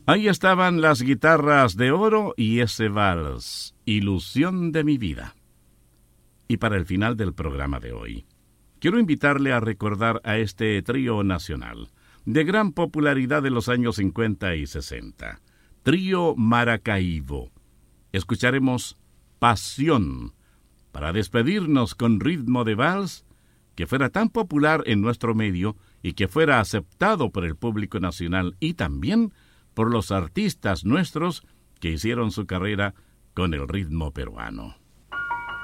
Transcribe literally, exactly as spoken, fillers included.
Ahí estaban las guitarras de oro y ese vals, Ilusión de mi vida. Y para el final del programa de hoy, quiero invitarle a recordar a este trío nacional, de gran popularidad de los años cincuenta y sesenta, Trío Maracaibo. Escucharemos Pasión, para despedirnos con ritmo de vals, que fuera tan popular en nuestro medio y que fuera aceptado por el público nacional y también por los artistas nuestros que hicieron su carrera con el ritmo peruano.